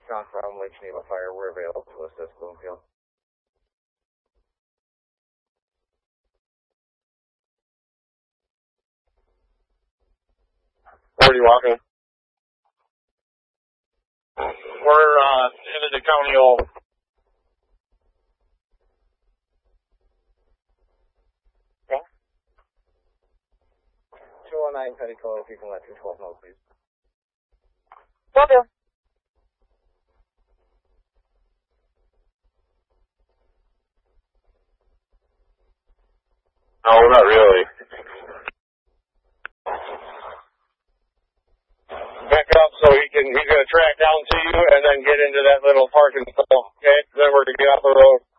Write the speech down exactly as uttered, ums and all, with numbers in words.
John from Lake Geneva Fire, we're available to assist Bloomfield. Where are you walking? We're uh, into the county hall. Okay. two oh nine Petticoat, if you can let two twelve know, please. Will do. No, not really. Back up so he can, he's going to track down to you and then get into that little parking stall, okay? Then we're going to get off the road.